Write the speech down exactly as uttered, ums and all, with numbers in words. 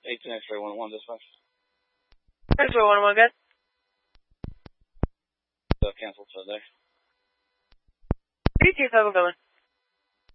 eighteen X-ray one one dispatch. X-ray one one, good. Uh, canceled today. three two seven going.